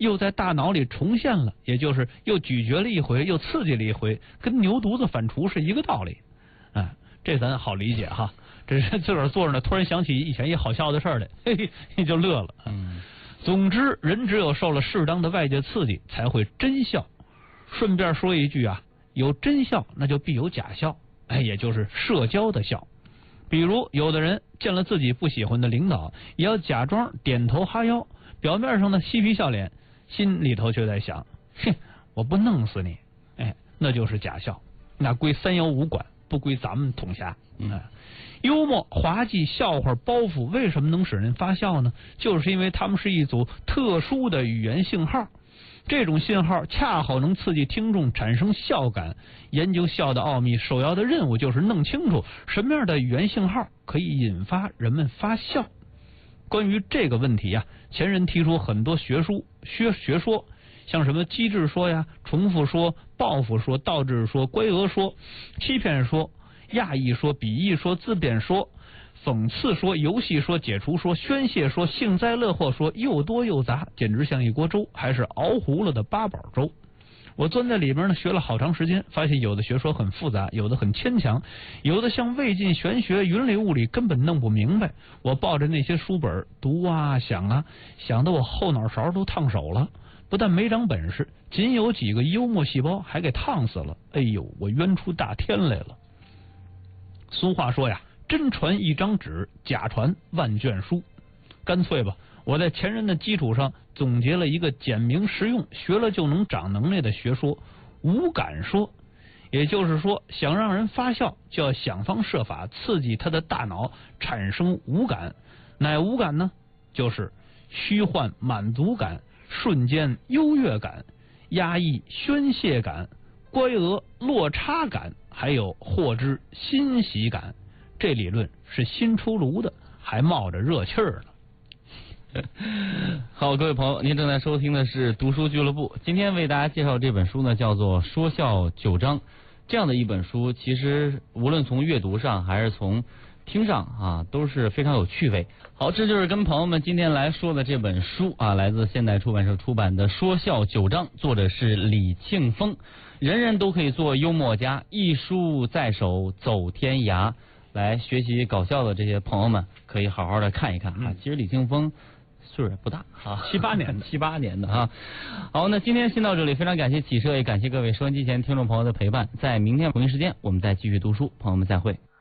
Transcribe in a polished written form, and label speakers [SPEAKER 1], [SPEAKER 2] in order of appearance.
[SPEAKER 1] 又在大脑里重现了，也就是又咀嚼了一回，又刺激了一回，跟牛犊子反刍是一个道理。这咱好理解哈。这是自个儿坐着呢，突然想起以前一好笑的事儿来，嘿嘿，就乐了。总之，人只有受了适当的外界刺激，才会真笑。顺便说一句啊，有真笑，那就必有假笑，也就是社交的笑。比如，有的人见了自己不喜欢的领导，也要假装点头哈腰，表面上呢嬉皮笑脸，心里头却在想：哼，我不弄死你！那就是假笑，那归315管，不归咱们统辖。幽默、滑稽、笑话、包袱为什么能使人发笑呢？就是因为它们是一组特殊的语言信号。这种信号恰好能刺激听众产生笑感。研究笑的奥秘，首要的任务就是弄清楚什么样的语言信号可以引发人们发笑。关于这个问题啊，前人提出很多学说，像什么机智说呀、重复说、报复说、倒置说、龟讹说、欺骗说、亚裔说、鄙夷说、自贬说、讽刺说、游戏说、解除说、宣泄说、幸灾乐祸说，又多又杂，简直像一锅粥，还是熬糊了的八宝粥。我钻在里边呢，学了好长时间，发现有的学说很复杂，有的很牵强，有的像魏晋玄学、云里雾里，根本弄不明白。我抱着那些书本读啊想啊，想得我后脑勺都烫手了。不但没长本事，仅有几个幽默细胞还给烫死了。哎呦，我冤出大天来了。俗话说呀，真传一张纸，假传万卷书。干脆吧，我在前人的基础上总结了一个简明实用、学了就能长能耐的学说——无感说。也就是说，想让人发笑，就要想方设法刺激他的大脑产生无感。哪无感呢？就是虚幻满足感、瞬间优越感、压抑宣泄感、乖讹落差感，还有获知欣喜感。这理论是新出炉的，还冒着热气儿呢。
[SPEAKER 2] 好，各位朋友，您正在收听的是读书俱乐部。今天为大家介绍这本书呢，叫做《说笑9章》。这样的一本书，其实无论从阅读上还是从听上啊，都是非常有趣味。好，这就是跟朋友们今天来说的这本书啊，来自现代出版社出版的《说笑9章》，作者是李庆峰。人人都可以做幽默家，一书在手走天涯。来学习搞笑的这些朋友们，可以好好的看一看啊。其实李庆峰岁数也不大啊，78年的啊。好，那今天先到这里，非常感谢启社，也感谢各位收音机前听众朋友的陪伴。在明天同一时间，我们再继续读书，朋友们再会。